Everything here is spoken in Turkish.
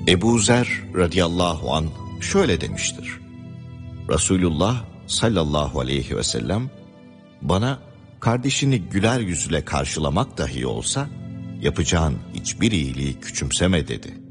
Ebu Zer radıyallahu anh şöyle demiştir. Resulullah sallallahu aleyhi ve sellem bana kardeşini güler yüzle karşılamak dahi olsa yapacağın hiçbir iyiliği küçümseme dedi.